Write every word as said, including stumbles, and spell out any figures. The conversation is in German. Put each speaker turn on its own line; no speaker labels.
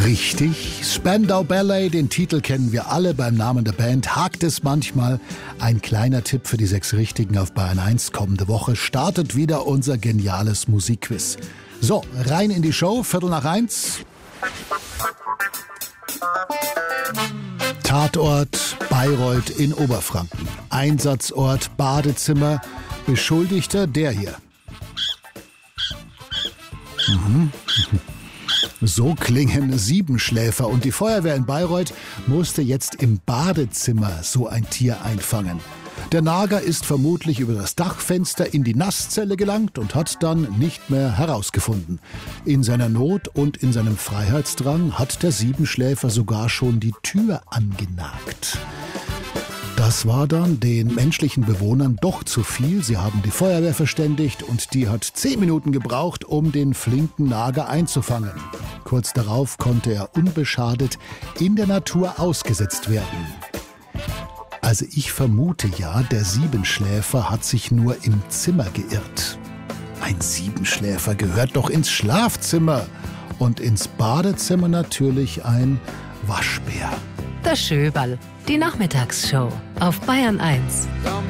Richtig, Spandau Ballet, den Titel kennen wir alle. Beim Namen der Band hakt es manchmal. Ein kleiner Tipp für die sechs Richtigen auf Bayern eins. Kommende Woche startet wieder unser geniales Musikquiz. So, rein in die Show, Viertel nach eins. Tatort Bayreuth in Oberfranken. Einsatzort Badezimmer. Beschuldigter der hier. Mhm. So klingen Siebenschläfer und die Feuerwehr in Bayreuth musste jetzt im Badezimmer so ein Tier einfangen. Der Nager ist vermutlich über das Dachfenster in die Nasszelle gelangt und hat dann nicht mehr herausgefunden. In seiner Not und in seinem Freiheitsdrang hat der Siebenschläfer sogar schon die Tür angenagt. Das war dann den menschlichen Bewohnern doch zu viel. Sie haben die Feuerwehr verständigt und die hat zehn Minuten gebraucht, um den flinken Nager einzufangen. Kurz darauf konnte er unbeschadet in der Natur ausgesetzt werden. Also ich vermute ja, der Siebenschläfer hat sich nur im Zimmer geirrt. Ein Siebenschläfer gehört doch ins Schlafzimmer und ins Badezimmer natürlich ein Waschbär.
Der Schöberl, die Nachmittagsshow auf Bayern eins.